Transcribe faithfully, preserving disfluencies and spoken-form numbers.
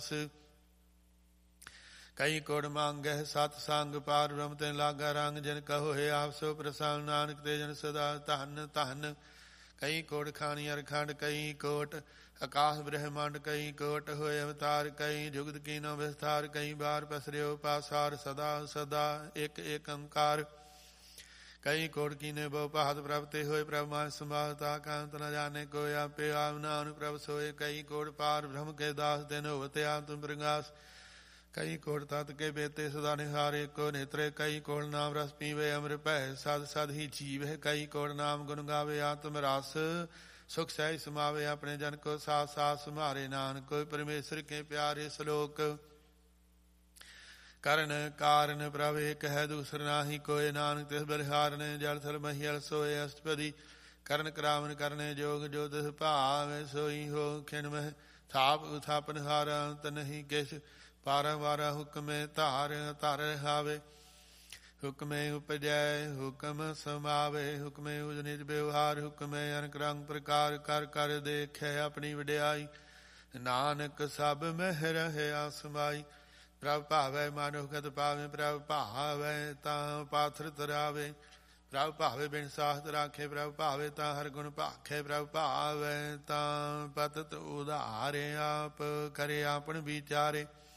ਕਈ ਕੋੜ ਮੰਗਹਿ ਸਤ ਸੰਗ ਪਾਰ ਬ੍ਰਹਮ ਤੇ ਲਾਗਾ ਰੰਗ ਜਿਨ ਕਹੋ ਹੈ ਆਪ ਸੋ ਪ੍ਰਸੰਨ ਨਾਨਕ ਤੇ ਜਨ ਸਦਾ ਧਨ ਧਨ। ਕਈ ਕੋਟ ਖਾਣੀ ਅਰਖੰਡ ਕਈ ਕੋਟ ਆਕਾਸ਼ ਬ੍ਰਹਮੰਡ ਕਈ ਕੋਟ ਹੋਏ ਅਵਤਾਰ ਕਈ ਜੁਗਤ ਕੀਨੋ ਵਿਸਥਾਰ ਕਈ ਬਾਰ ਪਸਰਿਓ ਪਾਸਾਰ ਸਦਾ ਸਦਾ ਇੱਕ ਏਕ ਓੰਕਾਰ। ਕਈ ਕੋਟ ਕੀਨੇ ਬਹੁ ਭਾਤ ਪ੍ਰਭ ਤੇ ਹੋਏ ਪ੍ਰਭ ਮਾਨ ਸੰਭਾਲਤਾ ਕਾਂਤ ਨ ਜਾਣੇ ਕੋਈ ਆਪੇ ਆਪ ਨਾਨਕ ਪ੍ਰਭ ਸੋਏ। ਕਈ ਕੋਟ ਪਾਰ ਬ੍ਰਹਮ ਕੇ ਦਾਸ ਦਿਨ ਹੋਵਤੇ ਆਪ ਤੁਮ ਪ੍ਰਗਾਸ। ਕਈ ਕੋਟ ਤਤ ਕੇ ਬੇਤੇ ਸਦਾ ਨਿਹਾਰੇ ਕੋ ਨੇਤਰੇ। ਕਈ ਕੋਟ ਨਾਮ ਰਸ ਪੀਵੇ ਅੰਮ੍ਰਿਤ ਭੈ ਸਦ ਸਦ ਹੀ ਜੀਵ। ਕਈ ਕੋਟ ਨਾਮ ਗੁਣ ਗਾਵੇ ਆਤਮ ਰਸ ਸੁਖ ਸਹਿ ਸਮਾਵੇ ਆਪਣੇ ਜਨ ਕੋ ਸਾਥ ਸਾਥ ਸੰਭਾਰੇ ਨਾਨਕ। ਕੋਈ ਪਰਮੇਸ਼ਰ ਕੇ ਪਿਆਰੇ ਸ਼ਲੋਕ ਕਰਨ ਕਾਰਨ ਪ੍ਰਭ ਏਕ ਹੈ ਦੂਸਰ ਨਾਹੀ ਕੋਈ। ਨਾਨਕ ਤਿਸ ਬਲਿਹਾਰਨ ਜਲ ਥਲ ਮਹੀਲ ਸੋਏ ਅਸ਼ਟਪਦੀ। ਕਰਨ ਕਰਾਵਨ ਕਰਨੇ ਜੋਗ ਜੋ ਤਿਸ ਭਾਵੇ ਸੋਈ ਹੋ। ਖਿਨ ਮਹਿ ਥਾਪ ਉਥਾਪਨ ਹਾਰਾ ਅੰਤ ਨਹੀਂ ਕਿਛ। ਬਾਰਾਂ ਬਾਰਾਂ ਹੁਕਮੇ ਧਾਰ ਧਰ ਰਹਾਵੇ। ਹੁਕਮੇ ਉਪਜੈ ਹੁਕਮ ਸਮਾਵੇ। ਹੁਕਮੇ ਉਜ ਨਿਜ ਵਿਵਹਾਰ ਹੁਕਮੇ ਅਨਕ ਰੰਗ ਪ੍ਰਕਾਰ ਕਰ ਕਰ ਦੇਖੈ ਆਪਣੀ ਵਡਿਆਈ। ਨਾਨਕ ਸਭ ਮਹਿ ਰਹਿਆ ਸਮਾਈ। ਪ੍ਰਭ ਭਾਵੈ ਮਨੁਖਤ ਪਾਵੇ ਪ੍ਰਭ ਭਾਵੈ ਤਾਂ ਪਾਥਰ ਤਰਾਵੇ। ਪ੍ਰਭ ਭਾਵੇ ਬਿਨ ਸਾਹਤ ਰਾਖੇ ਪ੍ਰਭ ਭਾਵੇ ਤਾਂ ਹਰ ਗੁਣ ਭਾਖੇ। ਪ੍ਰਭ ਭਾਵੈ ਤਾਂ ਪਤਿਤ ਉਧਾਰੇ ਆਪ ਕਰੇ ਆਪਨ ਵਿਚਾਰੇ।